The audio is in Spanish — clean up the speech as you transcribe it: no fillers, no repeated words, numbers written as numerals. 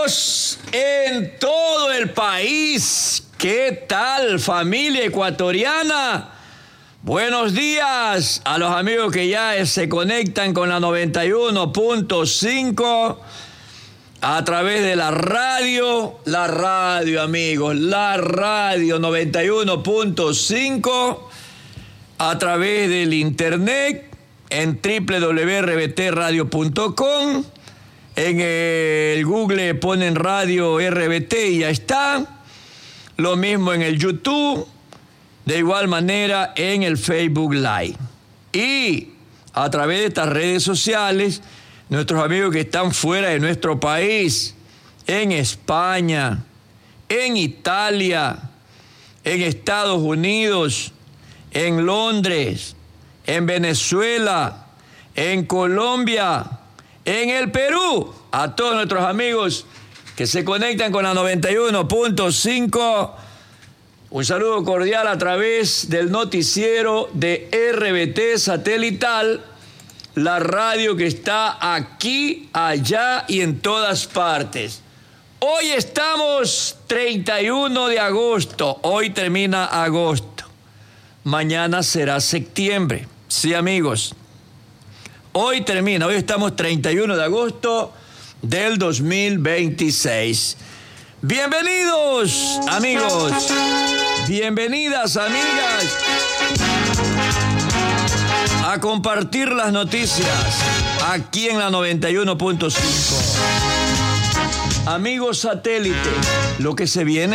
amigos en todo el país. ¿Qué tal, familia ecuatoriana? Buenos días a los amigos que ya se conectan con la 91.5 a través de la radio amigos, la radio 91.5 a través del internet en www.rbtradio.com. En el Google ponen Radio RBT y ya está. Lo mismo en el YouTube. De igual manera en el Facebook Live. Y a través de estas redes sociales, nuestros amigos que están fuera de nuestro país, en España, en Italia, en Estados Unidos, en Londres, en Venezuela, en Colombia, en el Perú, a todos nuestros amigos que se conectan con la 91.5, un saludo cordial a través del noticiero de RBT Satelital, la radio que está aquí, allá y en todas partes. Hoy estamos 31 de agosto, hoy termina agosto, mañana será septiembre, sí amigos. Hoy termina, hoy estamos 31 de agosto del 2026. Bienvenidos, amigos. Bienvenidas, amigas, a compartir las noticias aquí en la 91.5. Amigos satélite, lo que se viene